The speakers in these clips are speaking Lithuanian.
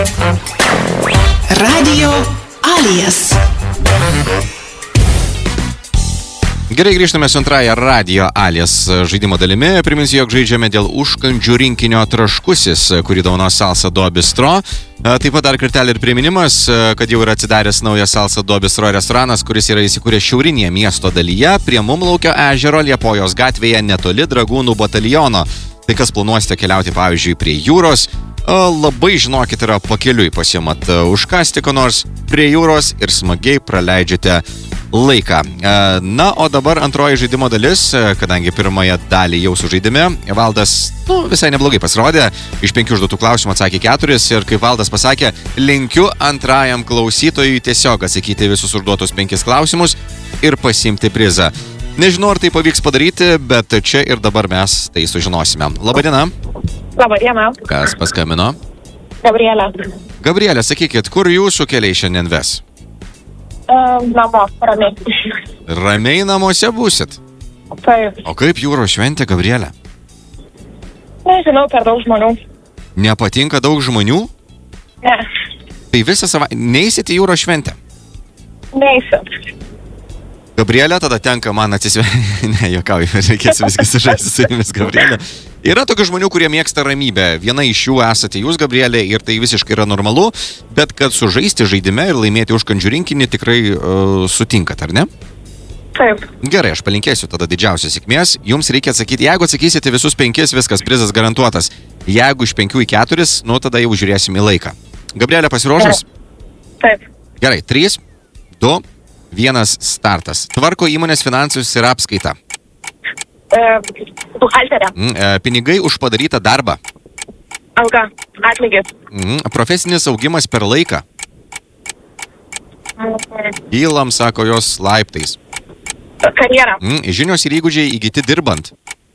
Radio Alias. Gerai, grįžtame su antrąją Radio Alias žaidimo dalimi. Priminsiu, jog žaidžiame dėl užkandžių rinkinio Traškusis, kurį dovanos Salsa Do Bistro. Taip pat dar kartelį ir priminimas, kad jau yra atsidaręs naujas Salsa Do Bistro restoranas, kuris yra įsikūręs šiaurinėje miesto dalyje, prie Mumlaukio ežero Liepojos gatvėje netoli Dragūnų bataliono. Tai kas planuosite keliauti, pavyzdžiui, prie jūros, labai žinokit, yra pakeliui pasiimat užkasti ko nors prie jūros ir smagiai praleidžiate laiką. Na, o dabar antroji žaidimo dalis, kadangi pirmąją dalį jau sužaidėme, Valdas, visai neblogai pasirodė, iš 5 užduotų klausimų atsakė 4 ir kaip Valdas pasakė, linkiu antrajam klausytojui tiesiog atsakyti visus užduotus 5 klausimus ir pasiimti prizą. Nežinau, ar tai pavyks padaryti, bet čia ir dabar mes tai sužinosime. Labadiena. Labadiena. Kas paskambino? Gabrielė. Gabrielė, sakykit, kur jūsų keliai šiandien ves? Namo, ramiai. Ramiai namuose būsit? Taip. O kaip jūros šventė, Gabrielė? Nežinau, per daug žmonių. Nepatinka daug žmonių? Ne. Tai visą savaitę neįsit į jūros šventę? Neįsiu. Gabrielė, tada tenka man atsisveikinti. Ne, juokauju, reikės viskas sužaisti su jumis, Gabrielė. Yra tokių žmonių, kurie mėgsta ramybę. Viena iš jų esate jūs, Gabrielė, ir tai visiškai yra normalu, bet kad sužaisti žaidime ir laimėti užkandžių rinkinį tikrai sutinkat, ar ne? Taip. Gerai, aš palinkėsiu tada didžiausios sėkmės. Jums reikia atsakyti, jeigu atsakysite visus 5, viskas, prizas garantuotas. Jeigu iš 5 į 4, tada jau žiūrėsim į laiką. Gabrielė, pasiruošus? Taip. Gerai, 3, 2, 1 startas. Tvarko įmonės finansus ir apskaitą. Buhalterė. Pinigai už padarytą darbą. Alga. Atlygis. Profesinis augimas per laiką. Kylam, sako jos, laiptais. Karjera. Žinios ir įgūdžiai įgyti dirbant.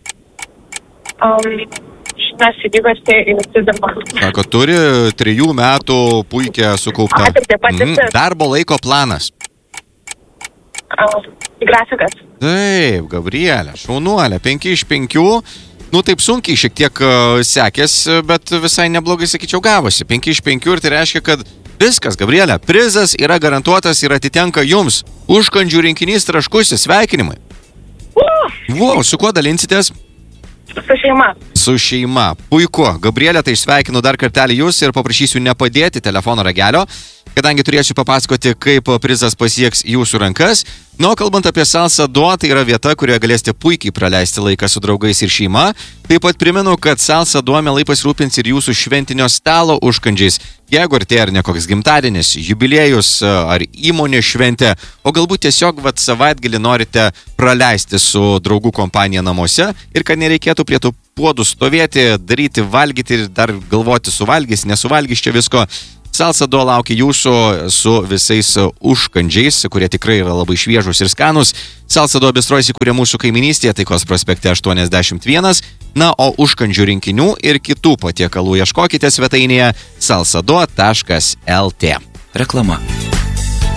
Žinios ir įgūdžiai įgyti dirbant. Sako, turi 3 metų puikią sukauptą. Darbo laiko planas. Grafikas. Taip, Gabrielė, šaunuolė, 5 iš 5. Taip sunkiai šiek tiek sekės, bet visai neblogai, sakyčiau, gavosi. 5 iš 5 ir tai reiškia, kad viskas, Gabrielė, prizas yra garantuotas ir atitenka jums. Užkandžių rinkinys Traškusis, sveikinimai. Wow, su kuo dalinsitės? Su šeima. Su šeima. Puiku. Gabrielė, tai išsveikinu dar kartelį jūs ir paprašysiu nepadėti telefono ragelio, kadangi turėsiu papasakoti, kaip prizas pasieks jūsų rankas. Nu, kalbant apie Salsa Do, tai yra vieta, kurioje galėsite puikiai praleisti laiką su draugais ir šeima. Taip pat primenu, kad Salsa Do mielai pasirūpins ir jūsų šventinio stalo užkandžiais. Jeigu artėja ar ne koks gimtadienis, jubiliejus ar įmonė šventė, o galbūt tiesiog savaitgalį norite praleisti su draugų kompanija namuose ir kad nereikėtų prie tų puodų stovėti, daryti, valgyti ir dar galvoti suvalgys, nesuvalgys čia visko. Salsa Do laukia jūsų su visais užkandžiais, kurie tikrai yra labai šviežus ir skanus. Salsa Do Bistro įsikūrė mūsų kaiminystėje, Taikos prospekte 81. Na, o užkandžių rinkinių ir kitų patiekalų ieškokite svetainėje salsado.lt. Reklama.